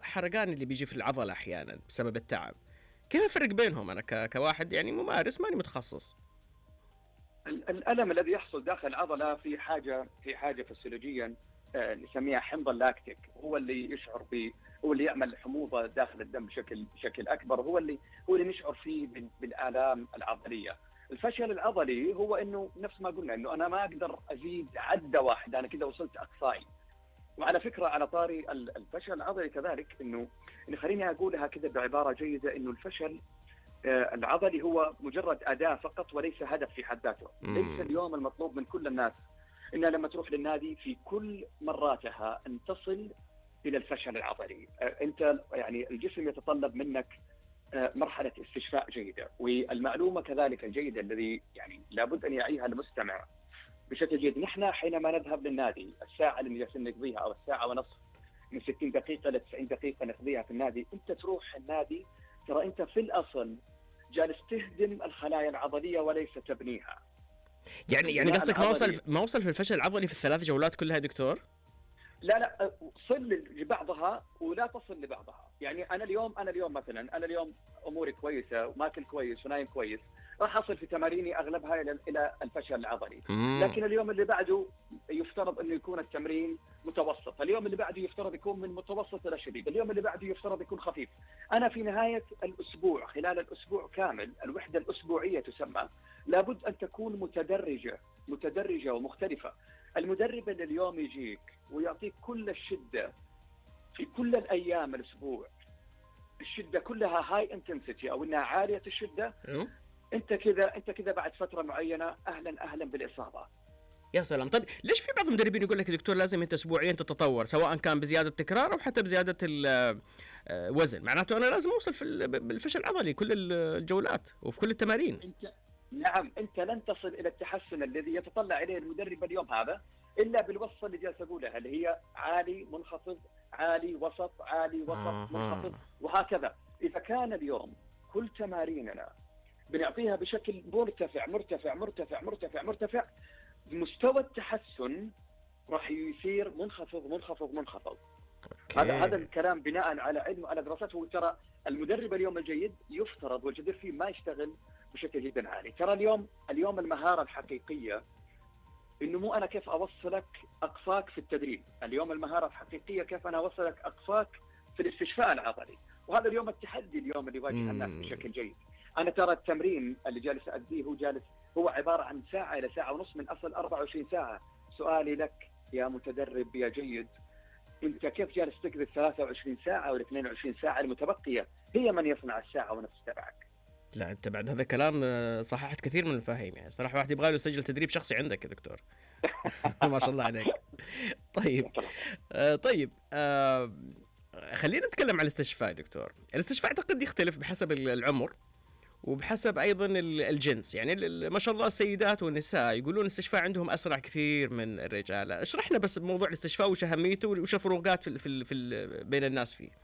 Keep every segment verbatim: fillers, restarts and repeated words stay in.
حرقان اللي بيجي في العضلة أحيانا بسبب التعب، كيف أفرق بينهم أنا ك... كواحد يعني ممارس ماني متخصص؟ الألم الذي يحصل داخل العضلة في حاجة في حاجة فسيولوجيا آه، نسميها حمض اللاكتيك، هو اللي يشعر ب هو اللي يعمل حموضة داخل الدم بشكل بشكل أكبر، هو اللي هو اللي نشعر فيه بال- بالآلام العضلية. الفشل العضلي هو إنه نفس ما قلنا إنه أنا ما أقدر أزيد عدة واحدة، أنا كده وصلت أقصاي. وعلى فكرة على طاري ال- الفشل العضلي كذلك، إنه إنه خليني أقولها كده بعبارة جيدة، إنه الفشل آه، العضلي هو مجرد أداة فقط وليس هدف في حد ذاته. ليس اليوم المطلوب من كل الناس إنها لما تروح للنادي في كل مراتها أن تصل إلى الفشل العضلي. آه، أنت يعني الجسم يتطلب منك آه، مرحلة استشفاء جيدة، والمعلومة كذلك الجيدة الذي يعني لابد أن يعيها المستمع بشكل جيد. نحن حينما نذهب للنادي الساعة اللي جالسين نقضيها أو الساعة ونصف من ستين دقيقة ل تسعين دقيقة نقضيها في النادي، أنت تروح النادي ترى أنت في الأصل جالس تهدم الخلايا العضلية وليس تبنيها. يعني يعني البناء قصدك ما وصل العضلي ما وصل في الفشل العضلي في الثلاث جولات كلها يا دكتور؟ لا لا صل لبعضها ولا تصل لبعضها. يعني انا اليوم انا اليوم مثلا انا اليوم اموري كويسه وماكل كويس ونايم كويس، راح اصل في تماريني اغلبها الى الى الفشل العضلي. مم. لكن اليوم اللي بعده يفترض انه يكون التمرين متوسط، اليوم اللي بعده يفترض يكون من متوسط الى شديد، اليوم اللي بعده يفترض يكون خفيف. انا في نهايه الاسبوع خلال الاسبوع كامل، الوحده الاسبوعيه تسمى، لابد ان تكون متدرجه متدرجه ومختلفه. المدرب اللي اليوم يجيك ويعطيك كل الشده في كل الايام الاسبوع، الشده كلها هاي انتنسيتي او انها عاليه الشده، أيوه. انت كذا انت كذا بعد فتره معينه اهلا اهلا بالاصابه. يا سلام. طيب ليش في بعض المدربين يقول لك يا دكتور لازم انت اسبوعيا تتطور، سواء كان بزياده تكرار او حتى بزياده الوزن؟ معناته انا لازم اوصل في ال- بالفشل العضلي كل ال- الجولات وفي كل التمارين. انت نعم انت لن تصل الى التحسن الذي يتطلع اليه المدرب اليوم هذا الا بالوصفه اللي جالس اقولها، اللي هي عالي منخفض عالي وسط عالي وسط آه. منخفض وهكذا. اذا كان اليوم كل تماريننا بنعطيها بشكل مرتفع مرتفع مرتفع مرتفع مرتفع، مستوى التحسن راح يصير منخفض منخفض منخفض. هذا هذا الكلام بناء على علم وعلى دراسته. ترى المدرب اليوم الجيد يفترض والجدير فيه ما يشتغل بشكل جدا عالي. ترى اليوم اليوم المهارة الحقيقية انه مو انا كيف اوصلك اقصاك في التدريب، اليوم المهارة الحقيقية كيف انا اوصلك اقصاك في الاستشفاء العضلي. وهذا اليوم التحدي اليوم اللي يواجه الناس بشكل جيد. انا ترى التمرين اللي جالس اديه هو جالس هو عبارة عن ساعة الى ساعة ونص من اصل أربعة وعشرين ساعة. سؤالي لك يا متدرب يا جيد، انت كيف جالس تقضي ثلاثة وعشرين ساعة ولا اثنين وعشرين ساعة المتبقية هي من يصنع الساعة ونص تبعك؟ لا انت بعد هذا الكلام آه، صححت كثير من المفاهيم. يعني صراحه واحد يبغى له يسجل تدريب شخصي عندك يا دكتور. ما شاء الله عليك. طيب آه طيب آه خلينا نتكلم عن الاستشفاء يا دكتور. الاستشفاء اعتقد يختلف بحسب العمر وبحسب ايضا الجنس. يعني ما شاء الله السيدات والنساء يقولون الاستشفاء عندهم اسرع كثير من الرجال. اشرح لنا بس موضوع الاستشفاء وش اهميته وش الفروقات في في, في بين الناس فيه.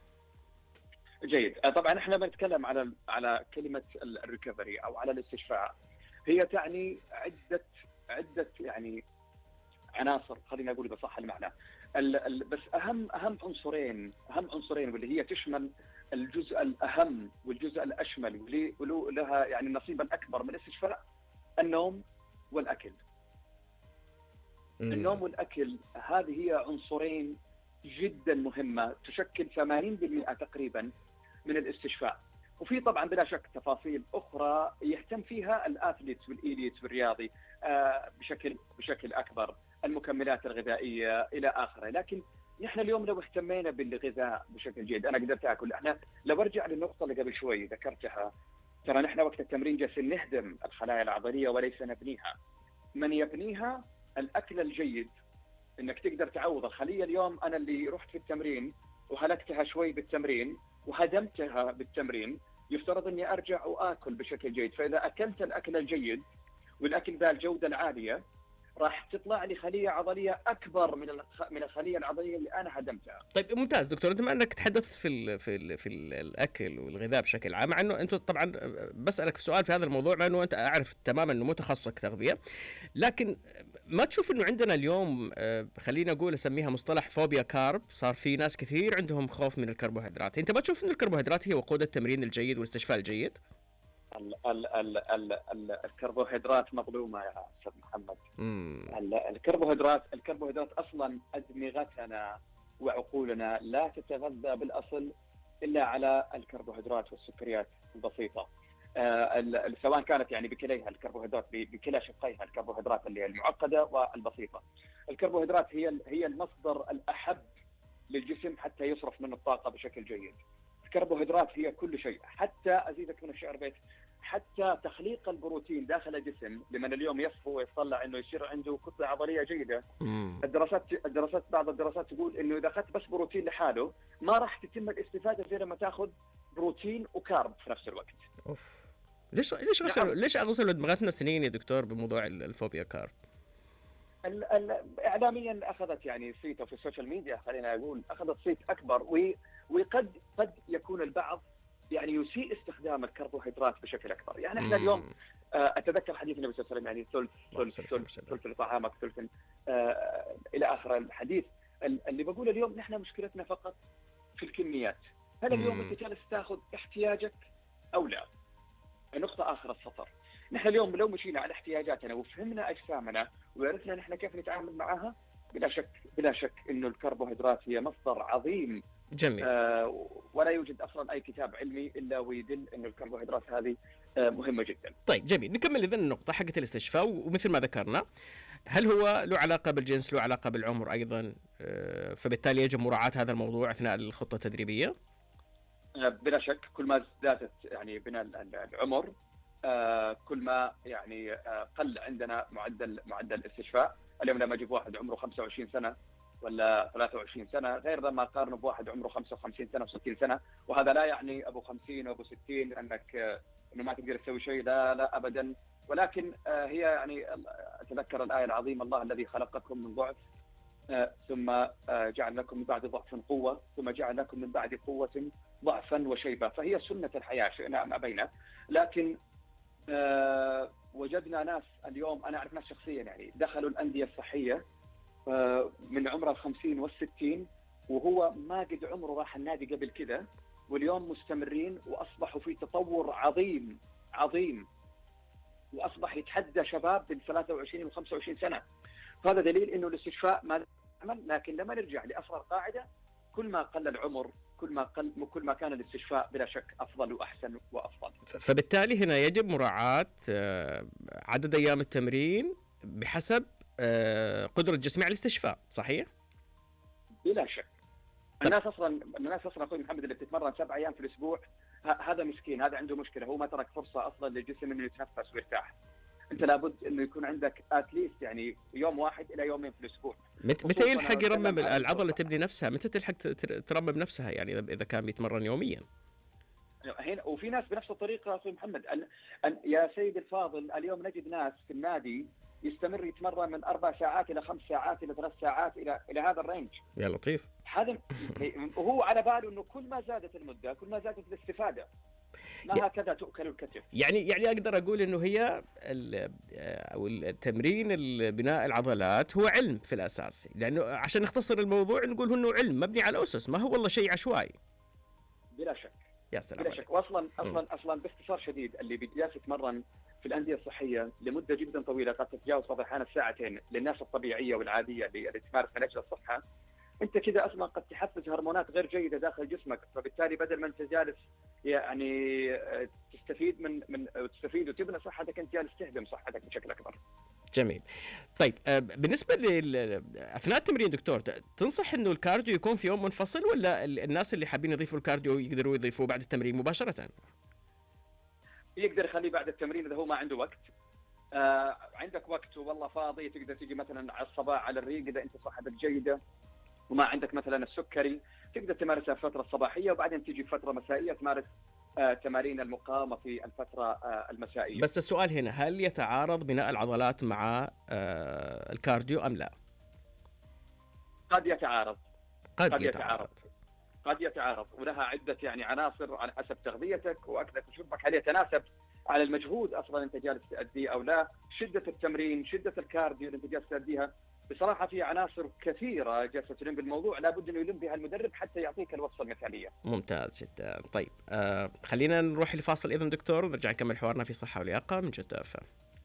جيد. طبعا احنا بنتكلم على على كلمه الريكفري او على الاستشفاء، هي تعني عده عده يعني عناصر، خلينا اقول بصح المعنى. ال ال بس اهم اهم عنصرين اهم عنصرين واللي هي تشمل الجزء الاهم والجزء الاشمل واللي لها يعني النصيب الاكبر من الاستشفاء، النوم والاكل. النوم والاكل هذه هي عنصرين جدا مهمه تشكل ثمانين بالمئة تقريبا من الاستشفاء. وفي طبعا بلا شك تفاصيل اخرى يهتم فيها الاثليت والايليت والرياضي آه بشكل بشكل اكبر، المكملات الغذائيه الى اخره. لكن نحن اليوم لو اهتمينا بالغذاء بشكل جيد، انا قدرت اكل. احنا لو ارجع للنقطه اللي قبل شوي ذكرتها، ترى نحن وقت التمرين جالسين نهدم الخلايا العضليه وليس نبنيها. من يبنيها الاكل الجيد، انك تقدر تعوض الخليه. اليوم انا اللي رحت في التمرين وهلكتها شوي بالتمرين وهدمتها بالتمرين، يفترض اني ارجع واكل بشكل جيد. فاذا اكلت الاكل الجيد والاكل ذا الجوده العاليه، راح تطلع لي خليه عضليه اكبر من الخ- من الخليه العضليه اللي انا هدمتها. طيب ممتاز دكتور، انت بما انك تحدثت في ال في ال في ال الاكل والغذاء بشكل عام، مع انه انت طبعا بسالك في سؤال في هذا الموضوع لانه انت اعرف تماما انه مو تخصصك تغذيه، لكن ما تشوف انه عندنا اليوم آه، خلينا نقول اسميها مصطلح فوبيا كارب، صار في ناس كثير عندهم خوف من الكربوهيدرات، انت ما تشوف انه الكربوهيدرات هي وقود التمرين الجيد والاستشفاء الجيد؟ ال ال ال ال ال الكربوهيدرات مظلومه يا استاذ محمد. امم ال- الكربوهيدرات الكربوهيدرات اصلا ادمغتنا وعقولنا لا تتغذى بالاصل الا على الكربوهيدرات والسكريات البسيطه. آه، ال- ال- سواء كانت يعني بكليها الكربوهيدرات ب- بكلا شقيها، الكربوهيدرات اللي هي المعقده والبسيطه. الكربوهيدرات هي ال- هي المصدر الاحب للجسم حتى يصرف منه الطاقه بشكل جيد. الكربوهيدرات هي كل شيء، حتى ازيدك من الشعر بيت، حتى تخليق البروتين داخل الجسم لمن اليوم يصفو ويطلع انه يصير عنده كتله عضليه جيده. امم الدراسات الدراسات بعض الدراسات تقول انه اذا اخذت بس بروتين لحاله ما راح تتم الاستفاده زي لما تاخذ بروتين وكارب في نفس الوقت. اوف، ليش ليش نعم. غسلوا ليش غسلوا دماغتنا سنين يا دكتور بموضوع ال- الفوبيا كارب؟ ال- ال- اعلاميا اخذت يعني صيت، في السوشيال ميديا خلينا اقول اخذت صيت اكبر، و- وقد قد يكون البعض يعني يسيء استخدام الكربوهيدرات بشكل اكبر. يعني احنا اليوم مم. آه، اتذكر حديث النبي صلى الله عليه وسلم يعني ثلث اللهم ثلث صل وسلم ثلث وسلم. ثلث لطعامك ثلث آه، الى اخر الحديث. ال- اللي بقول اليوم نحن مشكلتنا فقط في الكميات. هل اليوم مم. انت جالس تاخذ احتياجك او لا؟ النقطة آخر السطر، نحن اليوم لو مشينا على احتياجاتنا وفهمنا أجسامنا وعرفنا نحن كيف نتعامل معها، بلا شك بلا شك إنه الكربوهيدرات هي مصدر عظيم. جميل. آه ولا يوجد أصلا أي كتاب علمي إلا ويدل إنه الكربوهيدرات هذه آه مهمة جدا. طيب جميل، نكمل اذا النقطة حقت الاستشفاء، ومثل ما ذكرنا هل هو له علاقة بالجنس، له علاقة بالعمر أيضا، آه، فبالتالي يجب مراعاة هذا الموضوع أثناء الخطة التدريبية؟ آه بلا شك كل ما زادت يعني بنا ال- ال- العمر آه كل ما يعني آه قل عندنا معدل معدل الاستشفاء. اليوم لما اجيب واحد عمره خمسة وعشرين سنه ولا ثلاثة وعشرين سنه غير لما اقارنه بواحد عمره خمسة وخمسين سنه و60 سنه، وهذا لا يعني ابو خمسين وابو ستين انك آه انه ما تقدر تسوي شيء، لا لا ابدا. ولكن آه هي يعني اتذكر الايه العظيمه، الله الذي خلقكم من ضعف آه ثم آه جعل لكم من بعد ضعف قوه ثم جعل لكم من بعد قوه ضعفا وشيبه، فهي سنه الحياه شئنا ام ابينا. لكن آه وجدنا ناس اليوم، انا اعرف ناس شخصيا يعني دخلوا الانديه الصحيه آه من عمر الخمسين والستين وهو ما قد عمره راح النادي قبل كذا، واليوم مستمرين واصبحوا في تطور عظيم عظيم، واصبح يتحدى شباب بال ثلاثة وعشرين و خمسة وعشرين سنه. فهذا دليل انه الاستشفاء ما عمل. لكن لما نرجع لاصغر قاعده، كل ما قل العمر كل ما قل كل ما كان الاستشفاء بلا شك افضل واحسن وافضل. فبالتالي هنا يجب مراعاة آه، عدد أيام التمرين بحسب آه، قدرة الجسم على الاستشفاء، صحيح؟ بلا شك. الناس اصلا الناس اصلا اخوي محمد اللي بتتمرن سبع ايام في الاسبوع ه- هذا مسكين، هذا عنده مشكله، هو ما ترك فرصه اصلا للجسم انه يتنفس ويرتاح. انت لابد انه يكون عندك اتليست يعني يوم واحد الى يومين في الاسبوع. مت- متى خصوصاً يلحق أنا أتكلم يرمم عن العضلة الفرصة. تبني نفسها؟ متى تلحق ت- تر- ترمم نفسها يعني إذا إذا كان بيتمرن يوميا؟ هنا وفي ناس بنفس الطريقه اخوي محمد. أن أن يا سيدي الفاضل اليوم نجد ناس في النادي يستمر يتمرن من اربع ساعات الى خمس ساعات الى ثلاث ساعات الى الى هذا الرينج. يا لطيف. هذا وهو على باله انه كل ما زادت المده كل ما زادت الاستفاده. ما هكذا تؤكل الكتف. يعني يعني اقدر اقول انه هي ال- او التمرين بناء العضلات هو علم في الاساس، لانه عشان نختصر الموضوع نقول انه علم مبني على اسس، ما هو والله شيء عشوائي. بلا شك يا سلام بلا عليك. شك. واصلا اصلا اصلا باختصار شديد اللي بيجلس يتمرن في الانديه الصحيه لمده جدا طويله قد تتجاوز بعض الاحيان الساعتين للناس الطبيعيه والعاديه اللي اللي تمارس من اجل الصحه، انت كذا اصلا قد تحفز هرمونات غير جيده داخل جسمك، فبالتالي بدل ما انت جالس يعني آه، تستفيد من من تستفيد وتبني صحتك، انت جالس تهدم صحتك بشكل اكبر. جميل. طيب آه، بالنسبه لل اثناء التمرين دكتور، ت- تنصح انه الكارديو يكون في يوم منفصل، ولا ال- الناس اللي حابين يضيفوا الكارديو يقدروا يضيفوه بعد التمرين مباشره؟ يقدر يخليه بعد التمرين اذا هو ما عنده وقت. آه عندك وقت والله فاضي تقدر تيجي مثلا على الصباح على الريق اذا انت صحتك جيده وما عندك مثلا السكري، تقدر تمارسها في الفتره الصباحيه وبعدين تيجي في فتره مسائيه تمارس تمارين المقاومة في الفترة المسائية. بس السؤال هنا، هل يتعارض بناء العضلات مع الكارديو أم لا؟ قد يتعارض. قد, قد يتعارض. قد يتعارض ولها عدة يعني عناصر على حسب تغذيتك وأكلك وشربك، هل يتناسب على المجهود أصلا أنت جالس تأديه أو لا، شدة التمرين، شدة الكارديو اللي أنت جالس تأديها. بصراحة في عناصر كثيرة جالسة تلم بالموضوع، لابد أنه يلم بها المدرب حتى يعطيك الوصفة المثالية. ممتاز جدا. طيب آه خلينا نروح لفاصل إذن دكتور، ونرجع نكمل حوارنا في صحة ولياقة من جدة أف أم.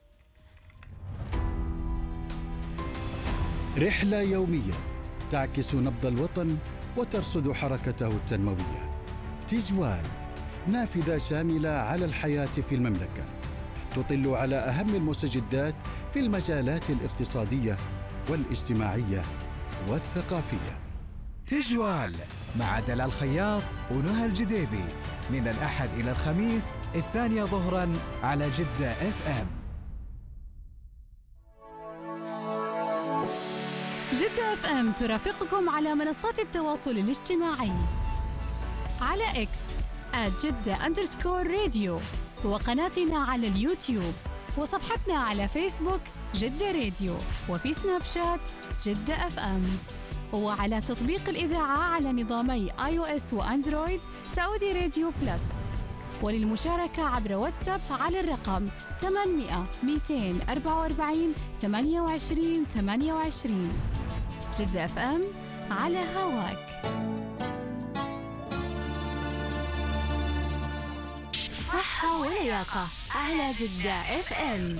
رحلة يومية تعكس نبض الوطن وترصد حركته التنموية. تجوال، نافذة شاملة على الحياة في المملكة، تطل على أهم المستجدات في المجالات الاقتصادية والاجتماعية والثقافية. تجوال مع دلال الخياط ونهى الجديبي من الأحد إلى الخميس الثانية ظهراً على جدة اف ام. جدة اف ام ترافقكم على منصات التواصل الاجتماعي على اكس @جدة underscore راديو، وقناتنا على اليوتيوب، وصفحتنا على فيسبوك جدة راديو، وفي سناب شات جدة اف ام، وعلى تطبيق الإذاعة على نظامي آي أو إس وأندرويد سعودي راديو بلس. وللمشاركة عبر واتساب على الرقم ثمانمئة مئتين وأربعة وأربعين ثمانية وعشرين ثمانية وعشرين. جدة اف ام على هواك. صحة ولياقة على جدة اف ام.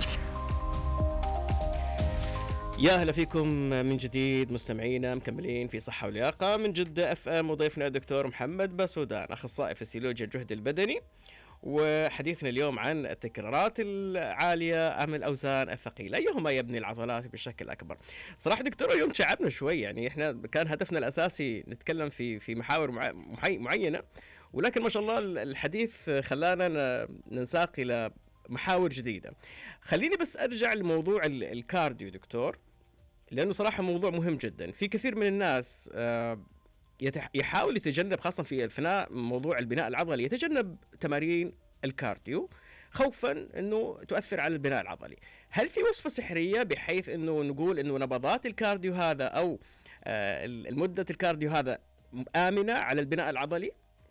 يا هلا فيكم من جديد مستمعينا، مكملين في صحة ولياقة من جدة اف ام، وضيفنا الدكتور محمد باسودان، أخصائي فسيولوجيا الجهد البدني، وحديثنا اليوم عن التكرارات العالية أم الأوزان الثقيلة، أيهما يبني العضلات بشكل أكبر. صراحة دكتور اليوم تعبنا شوي، يعني إحنا كان هدفنا الأساسي نتكلم في في محاور معينة، ولكن ما شاء الله الحديث خلانا ننساق إلى محاور جديدة. خليني بس أرجع لموضوع الكارديو دكتور، لأنه صراحة موضوع مهم جدا. في كثير من الناس يحاول يتجنب، خاصة في الفناء موضوع البناء العضلي، يتجنب تمارين الكارديو خوفا أنه تؤثر على البناء العضلي. هل في وصفة سحرية بحيث أنه نقول أنه نبضات الكارديو هذا أو المدة الكارديو هذا آمنة على البناء العضلي؟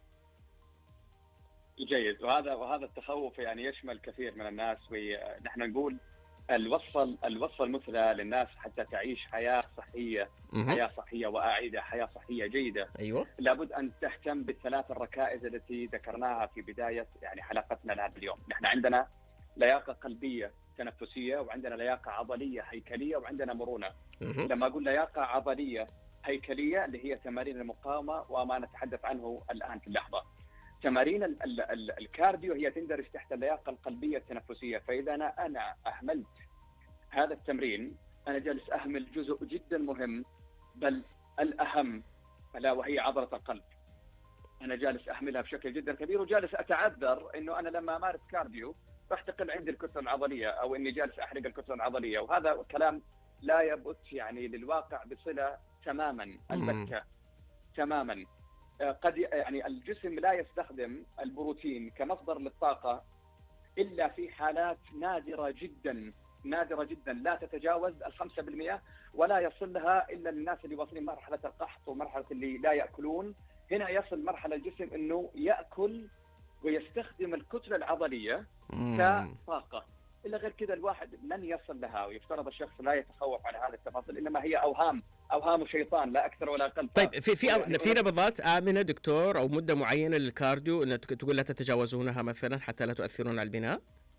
جيد. وهذا وهذا التخوف يعني يشمل كثير من الناس، ونحن نقول الوصفة الوصفة المثلى للناس حتى تعيش حياة صحية، م- حياة صحية وأعيدة، حياة صحية جيدة. أيوة. لابد أن تهتم بالثلاث الركائز التي ذكرناها في بداية يعني حلقتنا لهذا اليوم. نحن عندنا لياقة قلبية تنفسية، وعندنا لياقة عضلية هيكلية، وعندنا مرونة. م- لما أقول لياقة عضلية هيكلية اللي هي تمارين المقاومة وما نتحدث عنه الآن في اللحظة. تمارين ال ال ال الكارديو هي تندرج تحت اللياقة القلبية التنفسية. فإذا أنا أنا أهملت هذا التمرين، أنا جالس أهمل جزء جدا مهم، بل الأهم، ألا وهي عضلة القلب. أنا جالس أهملها بشكل جدا كبير، وجالس أتعذر إنه أنا لما أمارس كارديو راح تقل عندي الكتلة العضلية، أو إني جالس أحرق الكتلة العضلية. وهذا كلام لا يبث يعني للواقع بصلة تماما، البتة تماما. قد يعني الجسم لا يستخدم البروتين كمصدر للطاقة إلا في حالات نادرة جدا، نادرة جدا لا تتجاوز الخمسة بالمئة، ولا يصل لها إلا الناس اللي واصلين مرحلة القحط ومرحلة اللي لا يأكلون. هنا يصل مرحلة الجسم إنه يأكل ويستخدم الكتلة العضلية كطاقة. إلا غير كذا الواحد لن يصل لها، ويفترض الشخص لا يتخوف على هذه التفاصيل، إنما هي أوهام أوهام شيطان لا أكثر ولا أقل. طيب في في يعني في نبضات آمنة دكتور أو مدة معينة للكارديو أن تقول لا تتجاوزونها مثلا حتى لا تؤثرون على البناء؟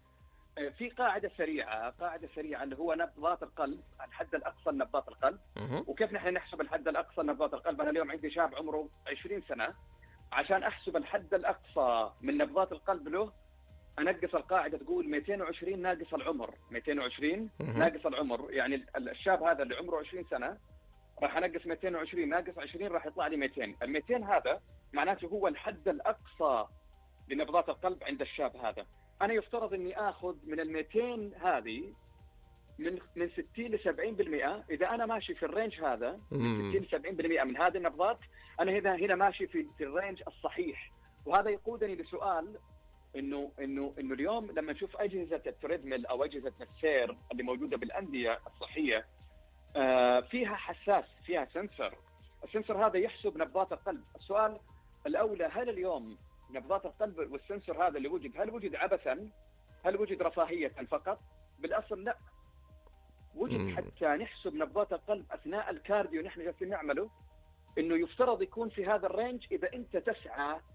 في قاعدة سريعة، قاعدة سريعة اللي هو نبضات القلب، الحد الأقصى لنبضات القلب. أه. وكيف نحن نحسب الحد الأقصى لنبضات القلب؟ أنا اليوم عندي شاب عمره عشرين سنة، عشان أحسب الحد الأقصى من نبضات القلب له أنقص القاعدة تقول مئتين وعشرين ناقص العمر، مئتين وعشرين أه. ناقص العمر. يعني الشاب هذا اللي عمره عشرين سنة راح أنقص مئتين وعشرين ناقص عشرين راح يطلع لي مئتين. ال مئتين هذا معناته هو الحد الأقصى لنبضات القلب عند الشاب هذا. أنا يفترض إني آخذ من ال مئتين هذه من من ستين ل سبعين بالمئة. إذا أنا ماشي في الرينج هذا من ستين ل سبعين بالمئة من هذه النبضات، أنا هنا هنا ماشي في في الرينج الصحيح. وهذا يقودني لسؤال انه انه انه اليوم لما نشوف اجهزه التريدميل او اجهزه السير اللي موجوده بالانديه الصحيه، آه فيها حساس، فيها سنسر. السنسر هذا يحسب نبضات القلب. السؤال الاولى، هل اليوم نبضات القلب والسنسر هذا اللي وجد، هل وجد عبثا؟ هل وجد رفاهيه فقط؟ بالاصل لا، وجد حتى نحسب نبضات القلب اثناء الكارديو نحن جالسين نعمله، انه يفترض يكون في هذا الرينج اذا انت تسعى